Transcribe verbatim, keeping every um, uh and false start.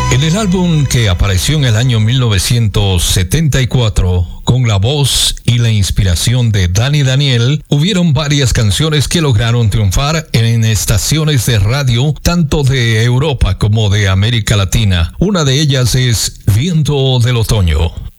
En el álbum que apareció en el año mil novecientos setenta y cuatro, con la voz y la inspiración de Dani Daniel, hubieron varias canciones que lograron triunfar en estaciones de radio, tanto de Europa como de América Latina. Una de ellas es Viento del Otoño.